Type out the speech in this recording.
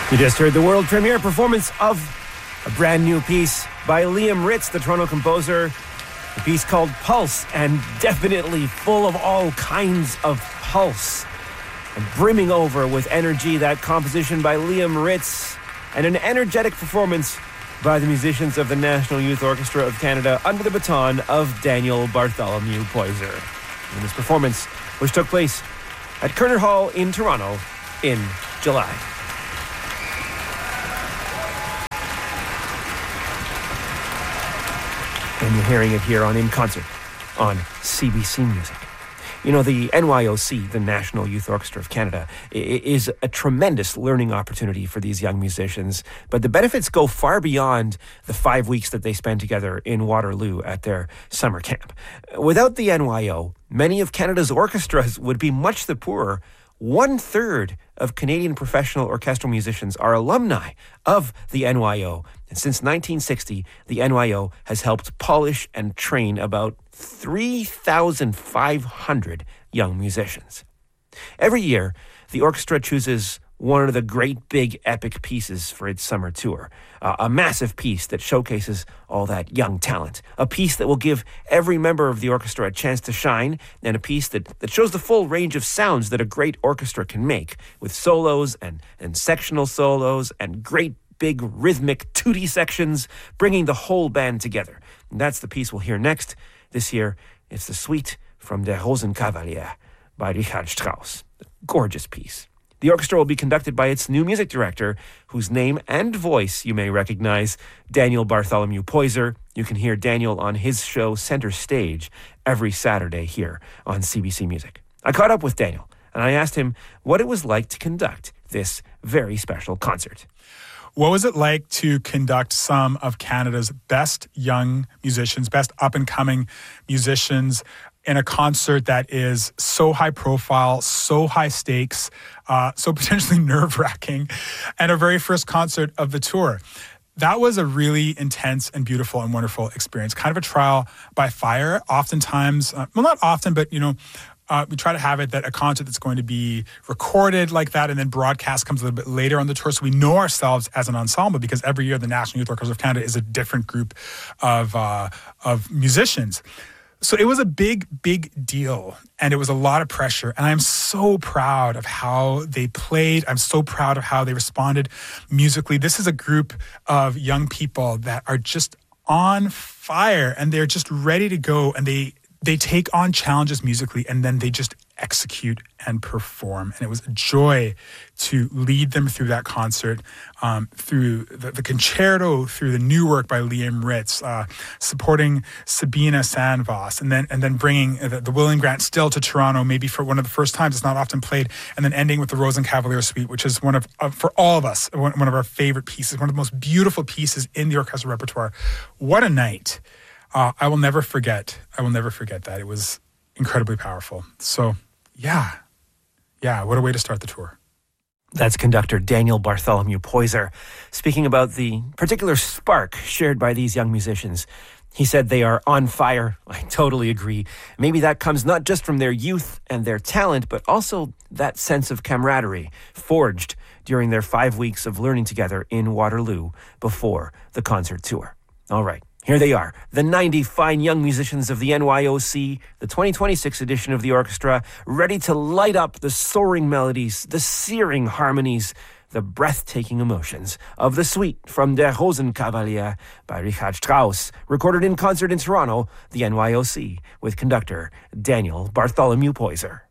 You just heard the world premiere performance of a brand new piece by Liam Ritz, the Toronto composer. A piece called Pulse, and definitely full of all kinds of pulse. And brimming over with energy, that composition by Liam Ritz, and an energetic performance by the musicians of the National Youth Orchestra of Canada under the baton of Daniel Bartholomew Poyser. In this performance, which took place at Kerner Hall in Toronto in July. And you're hearing it here on In Concert on CBC Music. You know, the NYOC, the National Youth Orchestra of Canada, is a tremendous learning opportunity for these young musicians, but the benefits go far beyond the 5 weeks that they spend together in Waterloo at their summer camp. Without the NYO, many of Canada's orchestras would be much the poorer. 1/3 of Canadian professional orchestral musicians are alumni of the NYO. And since 1960, the NYO has helped polish and train about 3,500 young musicians. Every year, the orchestra chooses one of the great big epic pieces for its summer tour. A massive piece that showcases all that young talent. A piece that will give every member of the orchestra a chance to shine, and a piece that shows the full range of sounds that a great orchestra can make, with solos and sectional solos and great big rhythmic tutti sections, bringing the whole band together. And that's the piece we'll hear next. This year, it's the Suite from Der Rosenkavalier by Richard Strauss. A gorgeous piece. The orchestra will be conducted by its new music director, whose name and voice you may recognize, Daniel Bartholomew Poyser. You can hear Daniel on his show Center Stage every Saturday here on CBC Music. I caught up with Daniel, and I asked him what it was like to conduct this very special concert. What was it like to conduct some of Canada's best young musicians, best up-and-coming musicians in a concert that is so high profile, so high stakes, so potentially nerve-wracking, and our very first concert of the tour? That was a really intense and beautiful and wonderful experience. Kind of a trial by fire. Oftentimes, well, not often, but, we try to have it that a concert that's going to be recorded like that and then broadcast comes a little bit later on the tour, so we know ourselves as an ensemble, because every year the National Youth Orchestra of Canada is a different group of musicians. So it was a big, big deal, and it was a lot of pressure, and I'm so proud of how they played. I'm so proud of how they responded musically. This is a group of young people that are just on fire, and they're just ready to go, and they take on challenges musically, and then they just execute and perform. And it was a joy to lead them through that concert, through the concerto, through the new work by Liam Ritz, supporting Sabina Sandvoss, and then bringing the William Grant Still to Toronto, maybe for one of the first times. It's not often played. And then ending with the Rosenkavalier Suite, which is one of, for all of us, one of our favorite pieces, one of the most beautiful pieces in the orchestral repertoire. What a night. I will never forget that. It was incredibly powerful. So, yeah, what a way to start the tour. That's conductor Daniel Bartholomew Poyser speaking about the particular spark shared by these young musicians. He said they are on fire. I totally agree. Maybe that comes not just from their youth and their talent, but also that sense of camaraderie forged during their 5 weeks of learning together in Waterloo before the concert tour. All right. Here they are, the 90 fine young musicians of the NYOC, the 2026 edition of the orchestra, ready to light up the soaring melodies, the searing harmonies, the breathtaking emotions of the Suite from Der Rosenkavalier by Richard Strauss, recorded in concert in Toronto, the NYOC, with conductor Daniel Bartholomew Poyser.